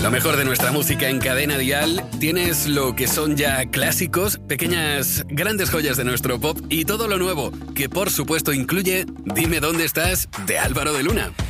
Lo mejor de nuestra música en Cadena Dial. Tienes lo que son ya clásicos, pequeñas, grandes joyas de nuestro pop y todo lo nuevo, que por supuesto incluye Dime dónde estás, de Álvaro de Luna.